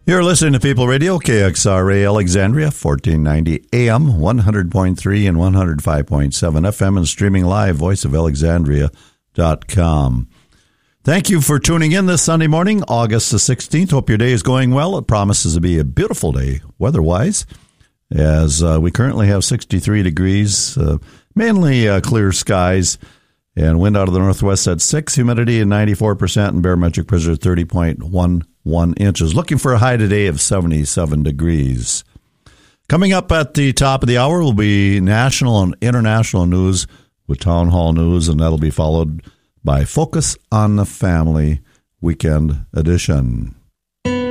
You're listening to People Radio, KXRA Alexandria, 1490 AM, 100.3 and 105.7 FM, and streaming live, voiceofalexandria.com. Thank you for tuning in this Sunday morning, August the 16th. Hope your day is going well. It promises to be a beautiful day weather-wise, as we currently have 63 degrees, mainly clear skies, and wind out of the northwest at 6, humidity at 94%, and barometric pressure 30.11 inches. Looking for a high today of 77 degrees. Coming up at the top of the hour will be national and international news with Town Hall News, and that'll be followed by Focus on the Family Weekend Edition.